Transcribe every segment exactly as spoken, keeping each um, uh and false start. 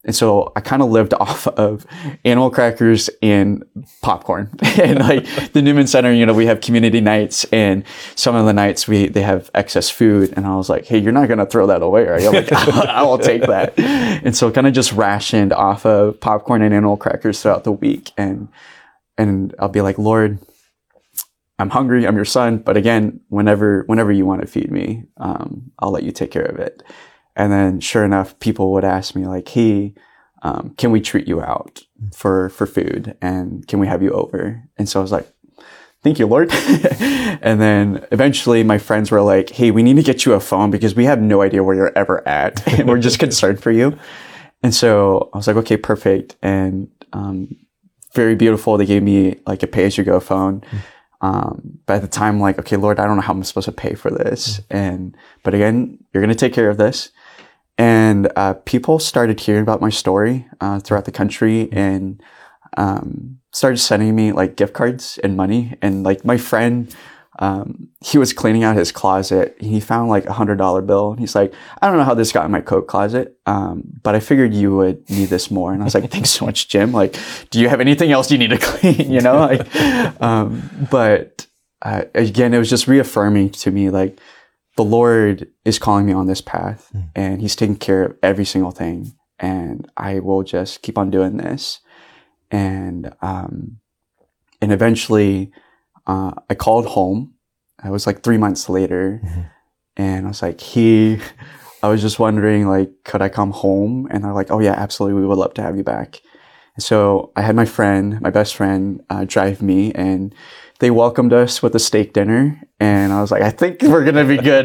and so I kind of lived off of animal crackers and popcorn. And like the Newman Center, you know, we have community nights, and some of the nights we they have excess food. And I was like, hey, you're not going to throw that away, are you? I'm like, I will take that. And so kind of just rationed off of popcorn and animal crackers throughout the week. And, and I'll be like, Lord, I'm hungry. I'm your son. But again, whenever, whenever you want to feed me, um, I'll let you take care of it. And then sure enough, people would ask me like, hey, um, can we treat you out for, for food? And can we have you over? And so I was like, thank you, Lord. And then eventually my friends were like, hey, we need to get you a phone because we have no idea where you're ever at. And we're just concerned for you. And so I was like, okay, perfect. And, um, very beautiful. They gave me like a pay as you go phone. Um, but at the time, like, okay, Lord, I don't know how I'm supposed to pay for this. And, but again, you're going to take care of this. And, uh, people started hearing about my story, uh, throughout the country, and, um, started sending me like gift cards and money. And like my friend, um, he was cleaning out his closet. He found like a hundred dollar bill. And he's like, I don't know how this got in my coat closet. Um, but I figured you would need this more. And I was like, thanks so much, Jim. Like, do you have anything else you need to clean? You know, like, um, but, uh, again, it was just reaffirming to me, like, the Lord is calling me on this path, mm. and he's taking care of every single thing. And I will just keep on doing this. And, um, and eventually, Uh, I called home. I was like three months later, mm-hmm. and I was like, he, I was just wondering, like, could I come home? And they're like, oh yeah, absolutely. We would love to have you back. And so I had my friend, my best friend, uh, drive me, and they welcomed us with a steak dinner. And I was like, I think we're going to be good.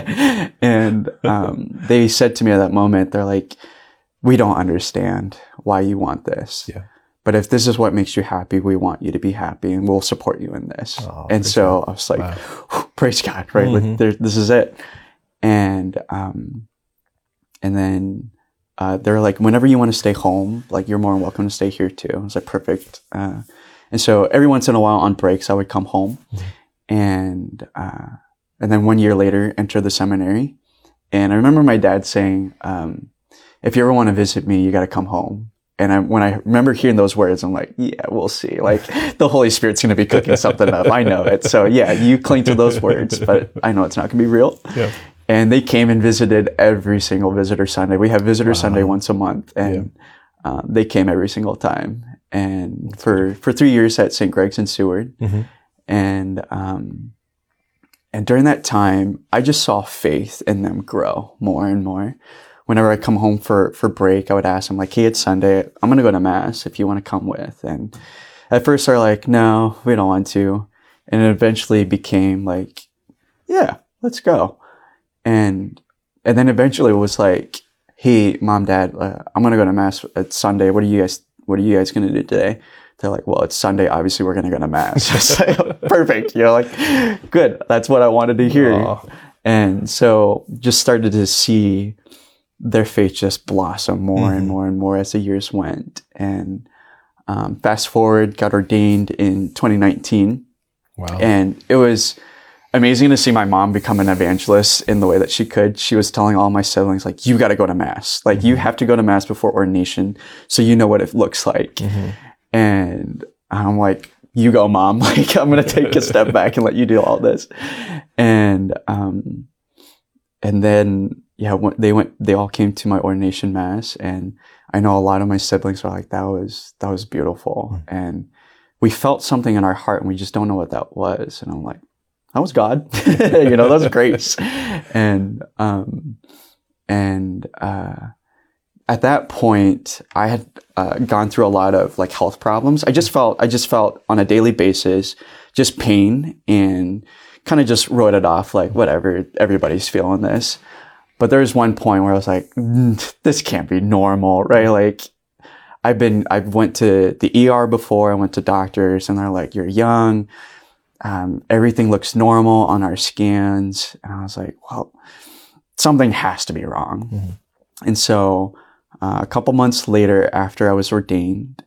And, um, they said to me at that moment, they're like, we don't understand why you want this. Yeah. But if this is what makes you happy, we want you to be happy, and we'll support you in this. Oh, and so I was like, wow. Praise God, right? Mm-hmm. Like, this is it. And, um, and then, uh, they're like, whenever you want to stay home, like, you're more than welcome to stay here too. I was like, perfect. Uh, and so every once in a while on breaks, I would come home, mm-hmm. and, uh, and then one year later, enter the seminary. And I remember my dad saying, um, if you ever want to visit me, you got to come home. And I, when I remember hearing those words, I'm like, yeah, we'll see. Like, the Holy Spirit's going to be cooking something up. I know it. So yeah, you cling to those words, but I know it's not going to be real. Yeah. And they came and visited every single Visitor Sunday. We have Visitor wow. Sunday once a month, and yeah. um, they came every single time. And for, for three years at Saint Greg's in Seward. Mm-hmm. And, um, and during that time, I just saw faith in them grow more and more. Whenever I come home for, for break, I would ask them, like, hey, it's Sunday. I'm going to go to Mass if you want to come with. And at first they're like, no, we don't want to. And it eventually became like, yeah, let's go. And, and then eventually it was like, hey, Mom, Dad, uh, I'm going to go to Mass at Sunday. What are you guys, what are you guys going to do today? They're like, well, it's Sunday. Obviously we're going to go to Mass. It's like, perfect. You know, like, good. That's what I wanted to hear. Aww. And so just started to see their faith just blossom more mm-hmm. and more and more as the years went. And um, fast forward, got ordained in twenty nineteen. Wow. And it was amazing to see my mom become an evangelist in the way that she could. She was telling all my siblings, like, you got to go to Mass. Like, mm-hmm. you have to go to Mass before ordination so you know what it looks like. Mm-hmm. And I'm like, you go, Mom. Like, I'm going to take a step back and let you do all this. And, um, and then, yeah, they went, they all came to my ordination Mass, and I know a lot of my siblings were like, that was, that was beautiful. Mm-hmm. And we felt something in our heart, and we just don't know what that was. And I'm like, that was God, you know, that was grace. And, um, and, uh, at that point, I had, uh, gone through a lot of like health problems. I just felt, I just felt on a daily basis, just pain, and kind of just wrote it off like, whatever, everybody's feeling this. But there was one point where I was like, mm, this can't be normal, right? Like, I've been, I went to the E R before, I went to doctors, and they're like, you're young. Um, everything looks normal on our scans. And I was like, well, something has to be wrong. Mm-hmm. And so, uh, a couple months later, after I was ordained,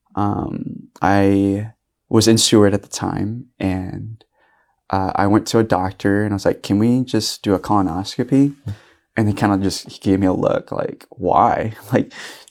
um, I was in Seward at the time, and, uh, I went to a doctor, and I was like, can we just do a colonoscopy? Mm-hmm. And he kind of just, he gave me a look like, why? Like,